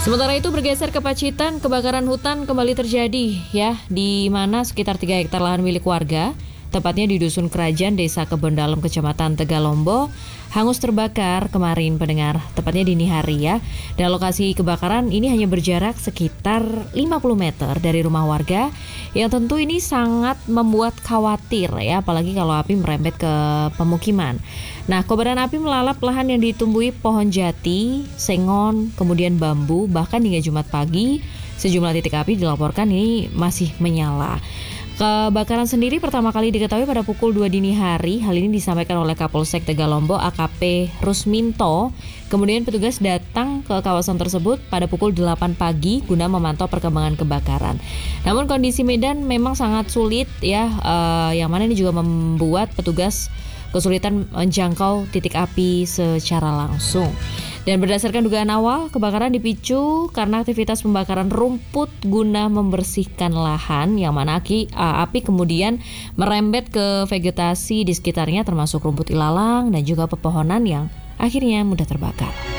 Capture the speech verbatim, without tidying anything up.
Sementara itu bergeser ke Pacitan, kebakaran hutan kembali terjadi ya, di mana sekitar tiga hektar lahan milik warga, tepatnya di Dusun Kerajaan, Desa Kebondalem, Kecamatan Tegalombo, hangus terbakar kemarin pendengar, tepatnya dini hari ya. Dan lokasi kebakaran ini hanya berjarak sekitar lima puluh meter dari rumah warga, yang tentu ini sangat membuat khawatir ya, apalagi kalau api merembet ke pemukiman. Nah, kobaran api melalap lahan yang ditumbuhi pohon jati, sengon, kemudian bambu, bahkan hingga Jumat pagi sejumlah titik api dilaporkan ini masih menyala. Kebakaran sendiri pertama kali diketahui pada pukul dua dini hari. Hal ini disampaikan oleh Kapolsek Tegalombo A K P Rusminto. Kemudian petugas datang ke kawasan tersebut pada pukul delapan pagi guna memantau perkembangan kebakaran. Namun kondisi medan memang sangat sulit ya, eh, yang mana ini juga membuat petugas kesulitan menjangkau titik api secara langsung. Dan berdasarkan dugaan awal, kebakaran dipicu karena aktivitas pembakaran rumput guna membersihkan lahan, yang mana aki, api kemudian merembet ke vegetasi di sekitarnya termasuk rumput ilalang dan juga pepohonan yang akhirnya mudah terbakar.